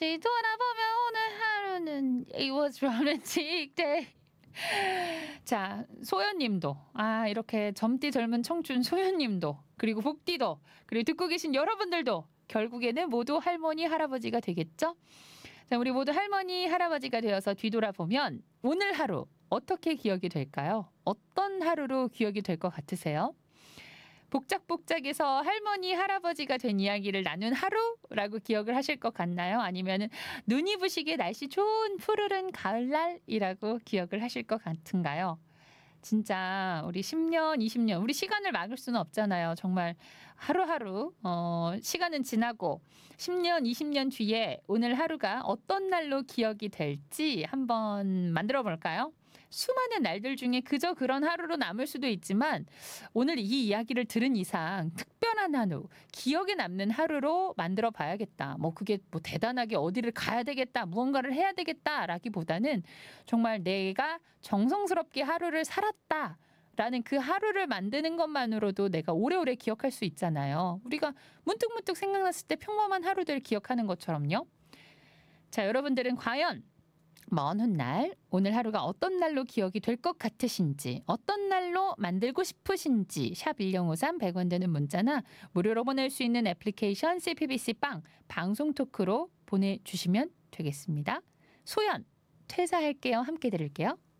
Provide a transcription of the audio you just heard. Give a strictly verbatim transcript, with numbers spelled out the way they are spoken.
뒤돌아보면 오늘 하루는 it was romantic day. 자, 소연님도 아 이렇게 젊디 젊은 청춘 소연님도 그리고 복디도 그리고 듣고 계신 여러분들도 결국에는 모두 할머니 할아버지가 되겠죠? 자, 우리 모두 할머니 할아버지가 되어서 뒤돌아보면 오늘 하루 어떻게 기억이 될까요? 어떤 하루로 기억이 될 것 같으세요? 복작복작해서 할머니 할아버지가 된 이야기를 나눈 하루라고 기억을 하실 것 같나요? 아니면은 눈이 부시게 날씨 좋은 푸르른 가을날이라고 기억을 하실 것 같은가요? 진짜 우리 십 년, 이십 년 우리 시간을 막을 수는 없잖아요. 정말 하루하루 어, 시간은 지나고 십 년, 이십 년 뒤에 오늘 하루가 어떤 날로 기억이 될지 한번 만들어 볼까요? 수많은 날들 중에 그저 그런 하루로 남을 수도 있지만 오늘 이 이야기를 들은 이상 특별한 하루, 기억에 남는 하루로 만들어 봐야겠다. 뭐 그게 뭐 대단하게 어디를 가야 되겠다, 무언가를 해야 되겠다라기보다는 정말 내가 정성스럽게 하루를 살았다. 라는 그 하루를 만드는 것만으로도 내가 오래오래 기억할 수 있잖아요. 우리가 문득문득 생각났을 때 평범한 하루들 기억하는 것처럼요. 자, 여러분들은 과연 먼 훗날 오늘 하루가 어떤 날로 기억이 될 것 같으신지 어떤 날로 만들고 싶으신지 샵 일공오삼 백 원 되는 문자나 무료로 보낼 수 있는 애플리케이션 씨피비씨 빵 방송 토크로 보내주시면 되겠습니다. 소연 퇴사할게요. 함께 들을게요.